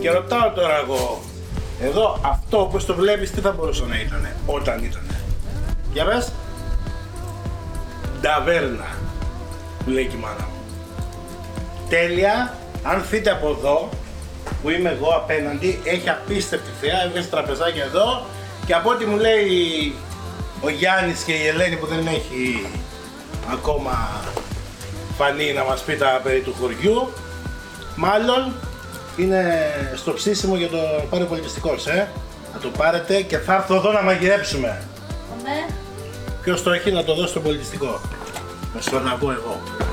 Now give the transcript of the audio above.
Και ρωτάω τώρα εγώ, εδώ αυτό όπως το βλέπεις τι θα μπορούσε να ήταν όταν ήτανε. Για πες. Ταβέρνα, λέει και η μάνα μου. Τέλεια, αν δείτε από εδώ, που είμαι εγώ απέναντι, έχει απίστευτη θέα, έβγαλε τραπεζάκια εδώ και από ό,τι μου λέει ο Γιάννης και η Ελένη που δεν έχει ακόμα φανεί να μας πει τα περί του χωριού, μάλλον είναι στο ψήσιμο για το πάρει ο πολιτιστικός, να το πάρετε και θα έρθω εδώ να μαγειρέψουμε. Ναι. Ποιος το έχει να το δώσει στο πολιτιστικό. Να σου το να πω εγώ.